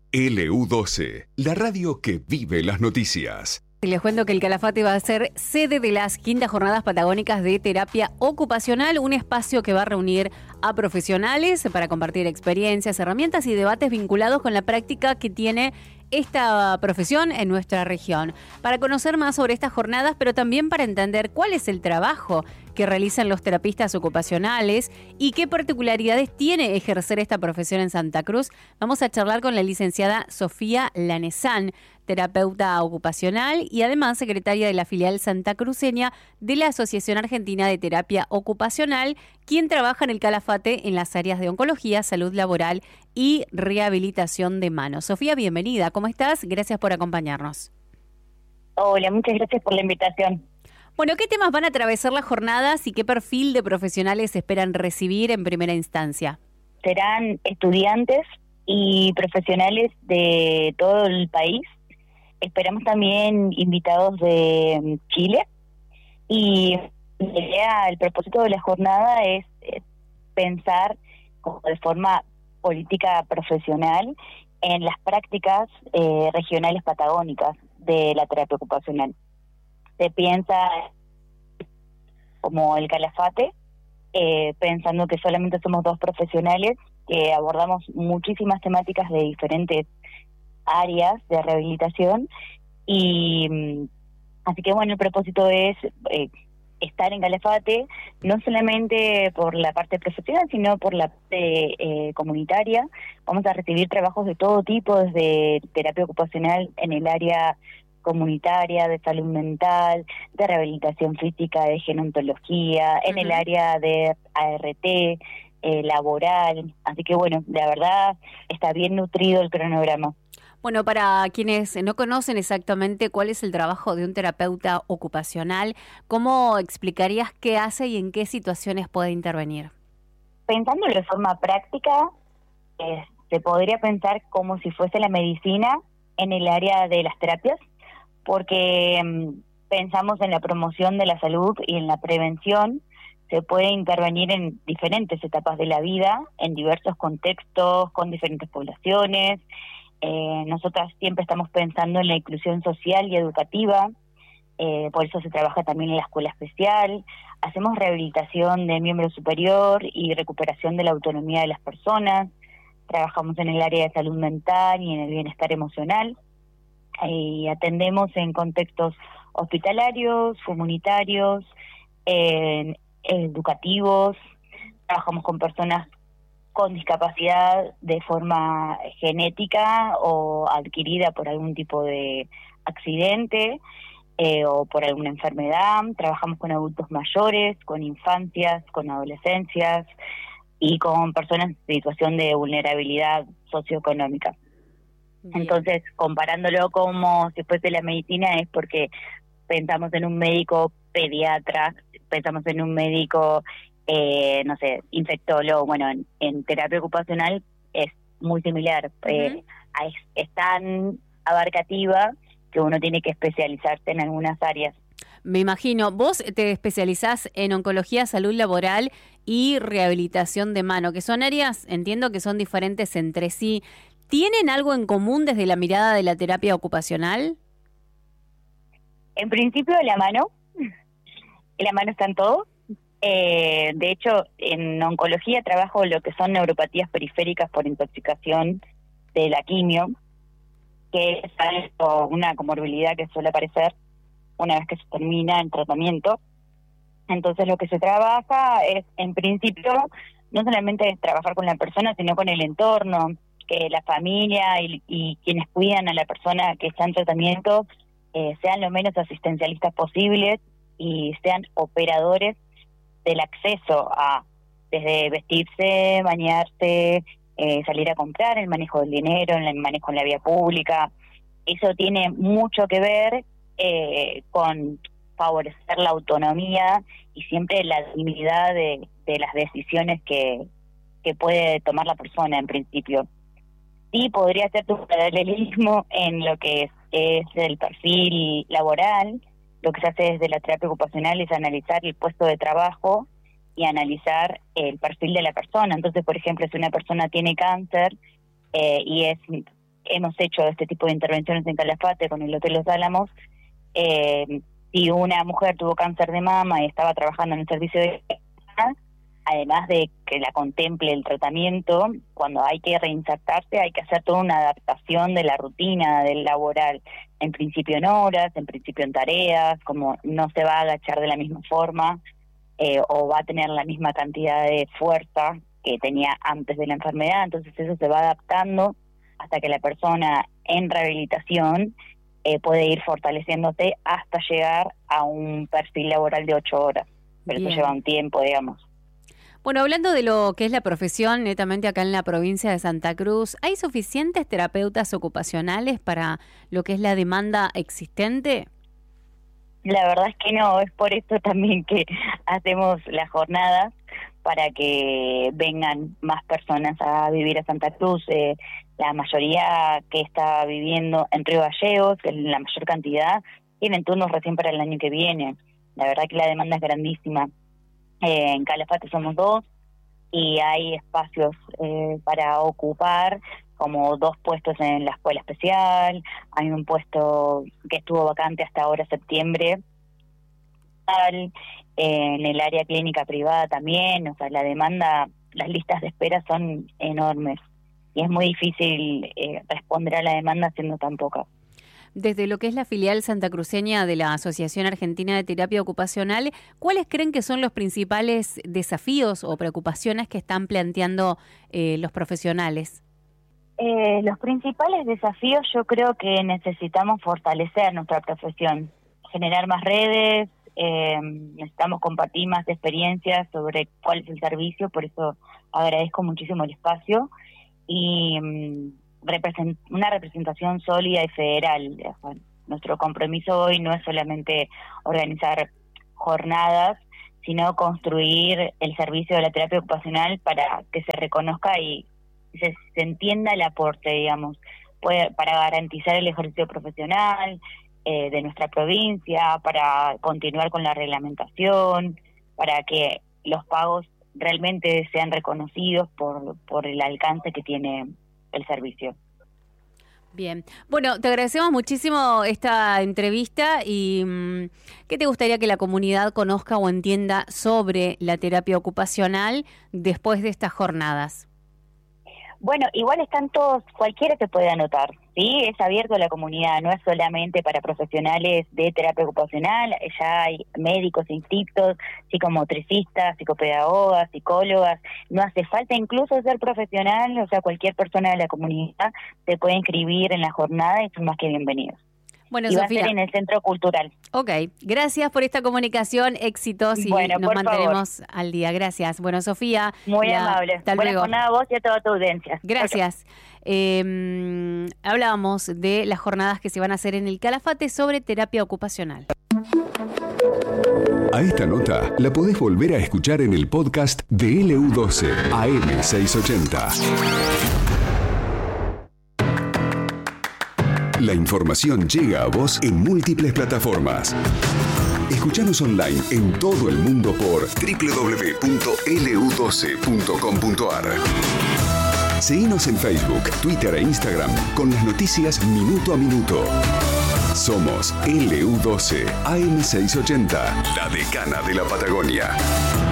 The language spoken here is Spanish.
LU12, la radio que vive las noticias. Les cuento que el Calafate va a ser sede de las quintas jornadas patagónicas de terapia ocupacional, un espacio que va a reunir a profesionales para compartir experiencias, herramientas y debates vinculados con la práctica que tiene esta profesión en nuestra región. Para conocer más sobre estas jornadas, pero también para entender cuál es el trabajo que realizan los terapistas ocupacionales y qué particularidades tiene ejercer esta profesión en Santa Cruz, vamos a charlar con la licenciada Sofía Lanesán, terapeuta ocupacional y además secretaria de la filial santacruceña de la Asociación Argentina de Terapia Ocupacional, quien trabaja en el Calafate en las áreas de oncología, salud laboral y rehabilitación de manos. Sofía, bienvenida. ¿Cómo estás? Gracias por acompañarnos. Hola, muchas gracias por la invitación. Bueno, ¿qué temas van a atravesar las jornadas y qué perfil de profesionales esperan recibir en primera instancia? Serán estudiantes y profesionales de todo el país. Esperamos también invitados de Chile. Y el propósito de la jornada es pensar como de forma política profesional en las prácticas regionales patagónicas de la terapia ocupacional. Se piensa como el Calafate, pensando que solamente somos dos profesionales que abordamos muchísimas temáticas de diferentes áreas de rehabilitación y así que bueno, el propósito es estar en Calafate no solamente por la parte profesional sino por la parte comunitaria. Vamos a recibir trabajos de todo tipo, desde terapia ocupacional en el área comunitaria, de salud mental, de rehabilitación física, de gerontología, en el área de ART, laboral. Así que bueno, la verdad está bien nutrido el cronograma. Bueno, para quienes no conocen exactamente cuál es el trabajo de un terapeuta ocupacional, ¿cómo explicarías qué hace y en qué situaciones puede intervenir? Pensándolo de forma práctica, se podría pensar como si fuese la medicina en el área de las terapias, porque pensamos en la promoción de la salud y en la prevención. Se puede intervenir en diferentes etapas de la vida, en diversos contextos, con diferentes poblaciones. Nosotras siempre estamos pensando en la inclusión social y educativa, por eso se trabaja también en la escuela especial. Hacemos rehabilitación de miembro superior y recuperación de la autonomía de las personas. Trabajamos en el área de salud mental y en el bienestar emocional. Y atendemos en contextos hospitalarios, comunitarios, educativos. Trabajamos con personas con discapacidad de forma genética o adquirida por algún tipo de accidente o por alguna enfermedad. Trabajamos con adultos mayores, con infancias, con adolescencias y con personas en situación de vulnerabilidad socioeconómica. Bien. Entonces, comparándolo como si fuese la medicina, es porque pensamos en un médico pediatra, pensamos en un médico infectólogo. Bueno, en terapia ocupacional es muy similar. Es tan abarcativa que uno tiene que especializarse en algunas áreas. Me imagino, vos te especializás en oncología, salud laboral y rehabilitación de mano, que son áreas, entiendo que son diferentes entre sí. ¿Tienen algo en común desde la mirada de la terapia ocupacional? En principio, la mano está en todo. De hecho, en oncología trabajo lo que son neuropatías periféricas por intoxicación de la quimio, que es una comorbilidad que suele aparecer una vez que se termina el tratamiento. Entonces lo que se trabaja es, en principio, no solamente es trabajar con la persona, sino con el entorno, que la familia y quienes cuidan a la persona que está en tratamiento sean lo menos asistencialistas posibles y sean operadores del acceso a, desde vestirse, bañarse, salir a comprar, el manejo del dinero, el manejo en la vía pública. Eso tiene mucho que ver con favorecer la autonomía y siempre la dignidad de las decisiones que puede tomar la persona en principio. Sí, podría ser tu paralelismo en lo que es el perfil laboral. Lo que se hace desde la terapia ocupacional es analizar el puesto de trabajo y analizar el perfil de la persona. Entonces, por ejemplo, si una persona tiene cáncer y es hemos hecho este tipo de intervenciones en Calafate con el Hotel Los Álamos. Si una mujer tuvo cáncer de mama y estaba trabajando en el servicio de además de que la contemple el tratamiento, cuando hay que reinsertarse hay que hacer toda una adaptación de la rutina del laboral, en principio en horas, en principio en tareas, como no se va a agachar de la misma forma o va a tener la misma cantidad de fuerza que tenía antes de la enfermedad, entonces eso se va adaptando hasta que la persona en rehabilitación puede ir fortaleciéndose hasta llegar a un perfil laboral de 8 horas, pero Bien. Eso lleva un tiempo, digamos. Bueno, hablando de lo que es la profesión netamente acá en la provincia de Santa Cruz, ¿hay suficientes terapeutas ocupacionales para lo que es la demanda existente? La verdad es que no, es por eso también que hacemos las jornadas, para que vengan más personas a vivir a Santa Cruz. La mayoría que está viviendo en Río Gallegos, la mayor cantidad, tienen turnos recién para el año que viene. La verdad que la demanda es grandísima. En Calafate somos 2 y hay espacios para ocupar, como 2 puestos en la escuela especial, hay un puesto que estuvo vacante hasta ahora septiembre, en el área clínica privada también, o sea, la demanda, las listas de espera son enormes y es muy difícil responder a la demanda siendo tan poca. Desde lo que es la filial santacruceña de la Asociación Argentina de Terapia Ocupacional, ¿cuáles creen que son los principales desafíos o preocupaciones que están planteando los profesionales? Los principales desafíos yo creo que necesitamos fortalecer nuestra profesión, generar más redes, necesitamos compartir más experiencias sobre cuál es el servicio, por eso agradezco muchísimo el espacio y una representación sólida y federal. Nuestro compromiso hoy no es solamente organizar jornadas, sino construir el servicio de la terapia ocupacional para que se reconozca y se entienda el aporte, digamos, para garantizar el ejercicio profesional de nuestra provincia, para continuar con la reglamentación, para que los pagos realmente sean reconocidos por el alcance que tiene el servicio. Bien, bueno, te agradecemos muchísimo esta entrevista y ¿qué te gustaría que la comunidad conozca o entienda sobre la terapia ocupacional después de estas jornadas? Bueno, igual están todos, cualquiera se puede anotar, ¿sí? Es abierto a la comunidad, no es solamente para profesionales de terapia ocupacional, ya hay médicos, instintos, psicomotricistas, psicopedagogas, psicólogas, no hace falta incluso ser profesional, o sea, cualquier persona de la comunidad se puede inscribir en la jornada y son más que bienvenidos. Bueno, y Sofía, va a ser en el Centro Cultural. Ok, gracias por esta comunicación, éxitos y bueno, nos mantenemos al día. Gracias. Bueno, Sofía. Muy amable. Hasta Buena luego. jornada a vos y a toda tu audiencia. Gracias. Hablábamos de las jornadas que se van a hacer en el Calafate sobre terapia ocupacional. A esta nota la podés volver a escuchar en el podcast de LU12 AM680. La información llega a vos en múltiples plataformas. Escuchanos online en todo el mundo por www.lu12.com.ar. Seguinos en Facebook, Twitter e Instagram con las noticias minuto a minuto. Somos LU12 AM680, la decana de la Patagonia.